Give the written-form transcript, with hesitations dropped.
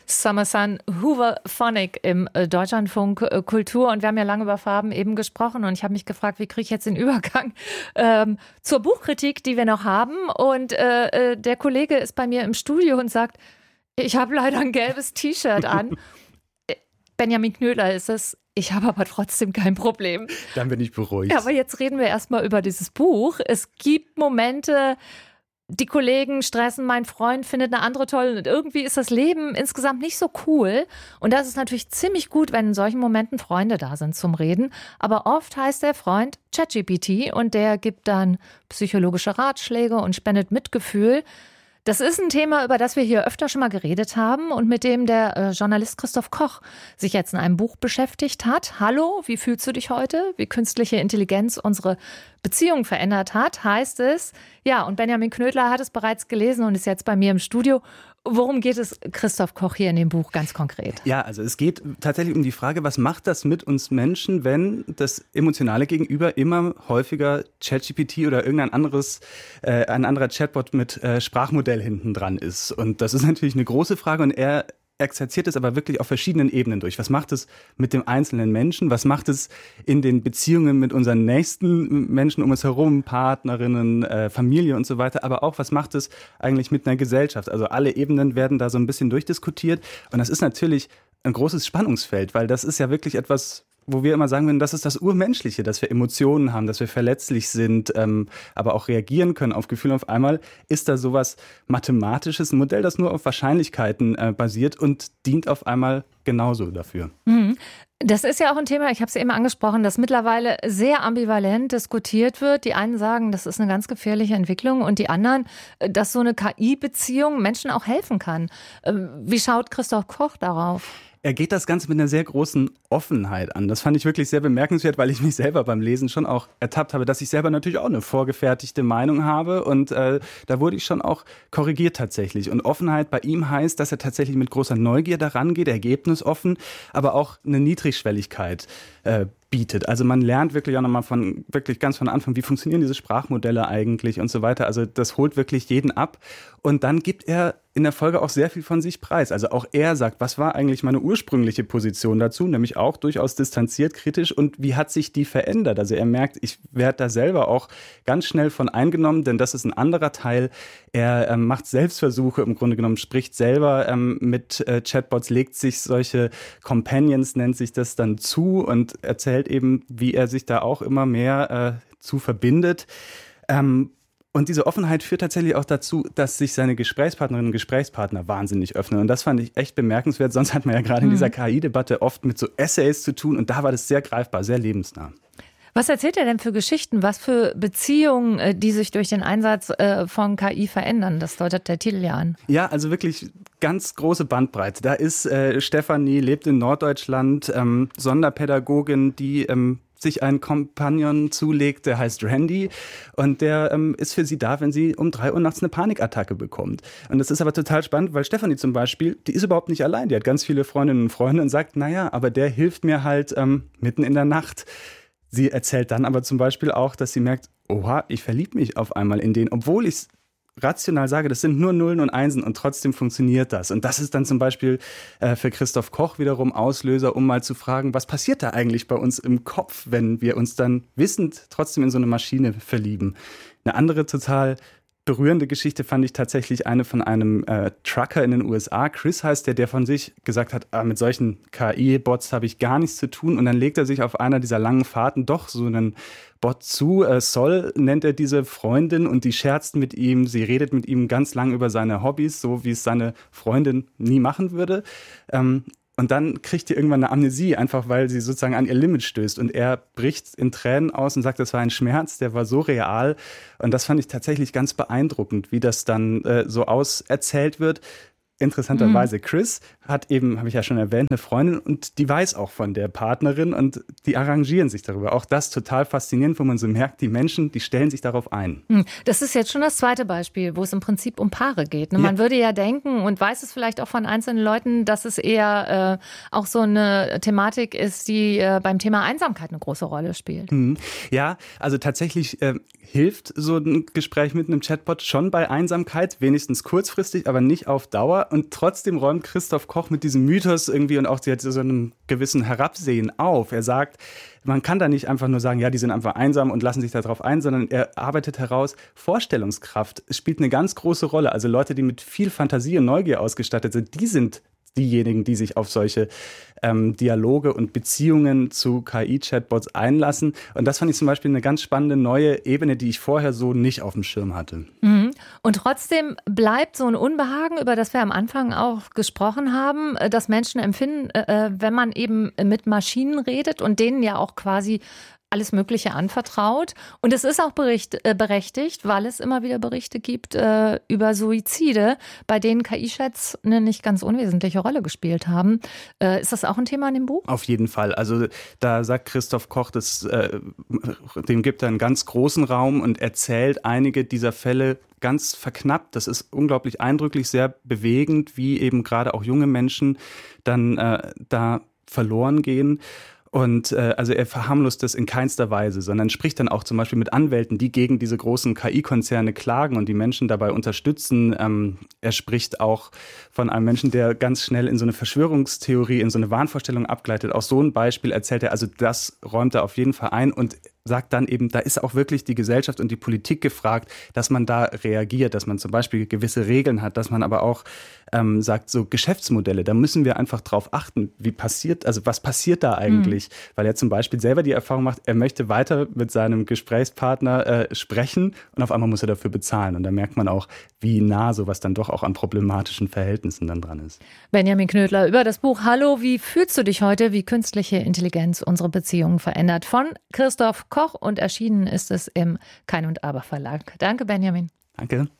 Summer Sun Hooverphonic im Deutschlandfunk Kultur. Und wir haben ja lange über Farben eben gesprochen. Und ich habe mich gefragt, wie kriege ich jetzt den Übergang zur Buchkritik, die wir noch haben. Und der Kollege ist bei mir im Studio und sagt, ich habe leider ein gelbes T-Shirt an. Benjamin Knödler ist es. Ich habe aber trotzdem kein Problem. Dann bin ich beruhigt. Ja, aber jetzt reden wir erstmal über dieses Buch. Es gibt Momente, die Kollegen stressen, mein Freund findet eine andere toll und irgendwie ist das Leben insgesamt nicht so cool. Und das ist natürlich ziemlich gut, wenn in solchen Momenten Freunde da sind zum Reden. Aber oft heißt der Freund ChatGPT und der gibt dann psychologische Ratschläge und spendet Mitgefühl. Das ist ein Thema, über das wir hier öfter schon mal geredet haben und mit dem der Journalist Christoph Koch sich jetzt in einem Buch beschäftigt hat. Hallo, wie fühlst du dich heute? Wie künstliche Intelligenz unsere Beziehung verändert hat, heißt es. Ja, und Benjamin Knödler hat es bereits gelesen und ist jetzt bei mir im Studio. Worum geht es Christoph Koch hier in dem Buch ganz konkret? Ja, also es geht tatsächlich um die Frage, was macht das mit uns Menschen, wenn das emotionale Gegenüber immer häufiger ChatGPT oder ein anderer Chatbot mit Sprachmodell hinten dran ist. Und das ist natürlich eine große Frage und er exerziert es aber wirklich auf verschiedenen Ebenen durch. Was macht es mit dem einzelnen Menschen? Was macht es in den Beziehungen mit unseren nächsten Menschen um uns herum, Partnerinnen, Familie und so weiter? Aber auch, was macht es eigentlich mit einer Gesellschaft? Also alle Ebenen werden da so ein bisschen durchdiskutiert. Und das ist natürlich ein großes Spannungsfeld, weil das ist ja wirklich etwas, wo wir immer sagen würden, das ist das Urmenschliche, dass wir Emotionen haben, dass wir verletzlich sind, aber auch reagieren können auf Gefühle. Auf einmal ist da sowas Mathematisches, ein Modell, das nur auf Wahrscheinlichkeiten basiert und dient auf einmal genauso dafür. Mhm. Das ist ja auch ein Thema, ich habe es eben angesprochen, das mittlerweile sehr ambivalent diskutiert wird. Die einen sagen, das ist eine ganz gefährliche Entwicklung und die anderen, dass so eine KI-Beziehung Menschen auch helfen kann. Wie schaut Christoph Koch darauf? Er geht das Ganze mit einer sehr großen Offenheit an. Das fand ich wirklich sehr bemerkenswert, weil ich mich selber beim Lesen schon auch ertappt habe, dass ich selber natürlich auch eine vorgefertigte Meinung habe. Und da wurde ich schon auch korrigiert tatsächlich. Und Offenheit bei ihm heißt, dass er tatsächlich mit großer Neugier daran geht, ergebnisoffen, aber auch eine Niedrigschwelligkeit bietet. Also man lernt wirklich auch nochmal wirklich ganz von Anfang, wie funktionieren diese Sprachmodelle eigentlich und so weiter. Also das holt wirklich jeden ab. Und dann gibt er in der Folge auch sehr viel von sich preis. Also auch er sagt, was war eigentlich meine ursprüngliche Position dazu, nämlich auch durchaus distanziert, kritisch und wie hat sich die verändert? Also er merkt, ich werde da selber auch ganz schnell von eingenommen, denn das ist ein anderer Teil. Er macht Selbstversuche, im Grunde genommen spricht selber mit Chatbots, legt sich solche Companions, nennt sich das dann zu und erzählt eben, wie er sich da auch immer mehr zu verbindet. Und diese Offenheit führt tatsächlich auch dazu, dass sich seine Gesprächspartnerinnen und Gesprächspartner wahnsinnig öffnen. Und das fand ich echt bemerkenswert. Sonst hat man ja gerade in dieser KI-Debatte oft mit so Essays zu tun. Und da war das sehr greifbar, sehr lebensnah. Was erzählt er denn für Geschichten? Was für Beziehungen, die sich durch den Einsatz von KI verändern? Das deutet der Titel ja an. Ja, also wirklich ganz große Bandbreite. Da ist Stefanie, lebt in Norddeutschland, Sonderpädagogin, die sich einen Kompagnon zulegt, der heißt Randy und der ist für sie da, wenn sie um 3 Uhr nachts eine Panikattacke bekommt. Und das ist aber total spannend, weil Stefanie zum Beispiel, die ist überhaupt nicht allein, die hat ganz viele Freundinnen und Freunde und sagt, naja, aber der hilft mir halt mitten in der Nacht. Sie erzählt dann aber zum Beispiel auch, dass sie merkt, oha, ich verliebe mich auf einmal in den, obwohl ich rational sage, das sind nur Nullen und Einsen und trotzdem funktioniert das. Und das ist dann zum Beispiel für Christoph Koch wiederum Auslöser, um mal zu fragen, was passiert da eigentlich bei uns im Kopf, wenn wir uns dann wissend trotzdem in so eine Maschine verlieben. Eine andere total berührende Geschichte fand ich tatsächlich eine von einem Trucker in den USA. Chris heißt der von sich gesagt hat, mit solchen KI-Bots habe ich gar nichts zu tun. Und dann legt er sich auf einer dieser langen Fahrten doch so einen Bot zu. Sol nennt er diese Freundin und die scherzt mit ihm. Sie redet mit ihm ganz lang über seine Hobbys, so wie es seine Freundin nie machen würde. Und dann kriegt ihr irgendwann eine Amnesie, einfach weil sie sozusagen an ihr Limit stößt. Und er bricht in Tränen aus und sagt, das war ein Schmerz, der war so real. Und das fand ich tatsächlich ganz beeindruckend, wie das dann so auserzählt wird. Interessanterweise, Chris hat eben, habe ich ja schon erwähnt, eine Freundin und die weiß auch von der Partnerin und die arrangieren sich darüber. Auch das total faszinierend, wo man so merkt, die Menschen, die stellen sich darauf ein. Das ist jetzt schon das zweite Beispiel, wo es im Prinzip um Paare geht. Man würde ja denken und weiß es vielleicht auch von einzelnen Leuten, dass es eher auch so eine Thematik ist, die beim Thema Einsamkeit eine große Rolle spielt. Ja, also tatsächlich hilft so ein Gespräch mit einem Chatbot schon bei Einsamkeit, wenigstens kurzfristig, aber nicht auf Dauer. und trotzdem räumt Christoph Koch mit diesem Mythos irgendwie und auch so einem gewissen Herabsehen auf. Er sagt, man kann da nicht einfach nur sagen, ja, die sind einfach einsam und lassen sich darauf ein, sondern er arbeitet heraus, Vorstellungskraft spielt eine ganz große Rolle. Also Leute, die mit viel Fantasie und Neugier ausgestattet sind, die sind diejenigen, die sich auf solche Dialoge und Beziehungen zu KI-Chatbots einlassen. Und das fand ich zum Beispiel eine ganz spannende neue Ebene, die ich vorher so nicht auf dem Schirm hatte. Mhm. Und trotzdem bleibt so ein Unbehagen, über das wir am Anfang auch gesprochen haben, das Menschen empfinden, wenn man eben mit Maschinen redet und denen ja auch quasi alles Mögliche anvertraut. Und es ist auch berechtigt, weil es immer wieder Berichte gibt über Suizide, bei denen KI-Chats eine nicht ganz unwesentliche Rolle gespielt haben. Ist das auch ein Thema in dem Buch? Auf jeden Fall. Also da sagt Christoph Koch, dem gibt er einen ganz großen Raum und erzählt einige dieser Fälle ganz verknappt. Das ist unglaublich eindrücklich, sehr bewegend, wie eben gerade auch junge Menschen dann da verloren gehen. Und also er verharmlost das in keinster Weise, sondern spricht dann auch zum Beispiel mit Anwälten, die gegen diese großen KI-Konzerne klagen und die Menschen dabei unterstützen. Er spricht auch von einem Menschen, der ganz schnell in so eine Verschwörungstheorie, in so eine Wahnvorstellung abgleitet. Auch so ein Beispiel erzählt er, also das räumt er auf jeden Fall ein und sagt dann eben, da ist auch wirklich die Gesellschaft und die Politik gefragt, dass man da reagiert, dass man zum Beispiel gewisse Regeln hat, dass man aber auch sagt, so Geschäftsmodelle, da müssen wir einfach drauf achten, was passiert da eigentlich? Weil er zum Beispiel selber die Erfahrung macht, er möchte weiter mit seinem Gesprächspartner sprechen und auf einmal muss er dafür bezahlen. Und da merkt man auch, wie nah sowas dann doch auch an problematischen Verhältnissen dann dran ist. Benjamin Knödler über das Buch Hallo, wie fühlst du dich heute? Wie künstliche Intelligenz unsere Beziehungen verändert, von Christoph Koch, und erschienen ist es im Kein und Aber Verlag. Danke, Benjamin. Danke.